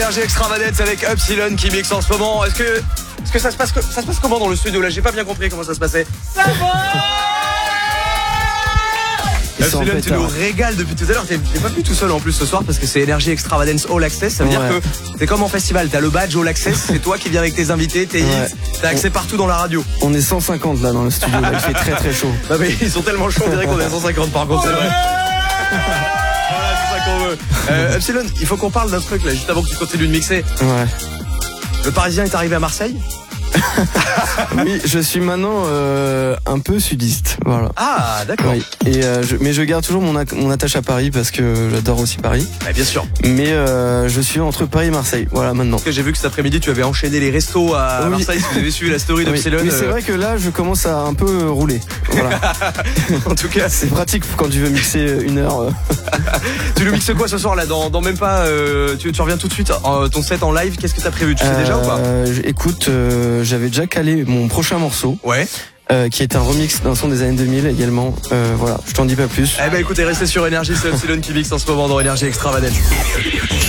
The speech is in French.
Énergie Extravagance avec Upsilon qui mixe en ce moment. Est-ce que ça se passe comment dans le studio là? J'ai pas bien compris comment ça se passait. Ça va Upsilon, tu nous régales depuis tout à l'heure. T'es pas plus tout seul en plus ce soir parce que c'est Énergie Extravagance All Access. Ça veut dire que c'est comme en festival. T'as le badge All Access, c'est toi qui viens avec tes invités, tes hits. T'as accès partout dans la radio. On est 150 là dans le studio. Là, il fait très très chaud. Non mais ils sont tellement chauds, on dirait qu'on est à 150 par contre, c'est vrai. Voilà, c'est ça qu'on veut. Upsilon, il faut qu'on parle d'un truc là, juste avant que tu continues de mixer. Ouais. Le Parisien est arrivé à Marseille? Oui, je suis maintenant un peu sudiste, voilà. Ah, d'accord. Oui. Et mais je garde toujours mon attache à Paris parce que j'adore aussi Paris. Bah, bien sûr. Mais je suis entre Paris et Marseille, voilà maintenant. J'ai vu que cet après-midi tu avais enchaîné les restos à Marseille. Si vous avez suivi la story d'Upsilon. Oui, c'est vrai que là je commence à un peu rouler. Voilà. En tout cas, c'est pratique quand tu veux mixer une heure. Tu nous mixes quoi ce soir là? Dans même pas. Tu reviens tout de suite. Ton set en live, qu'est-ce que t'as prévu? Tu sais déjà ou pas? Écoute, j'avais déjà calé mon prochain morceau. Ouais. Qui est un remix d'un son des années 2000 également. Voilà, je t'en dis pas plus. Eh ben écoutez, restez sur Énergie, c'est Upsilon qui mixe en ce moment dans Énergie Extravagance.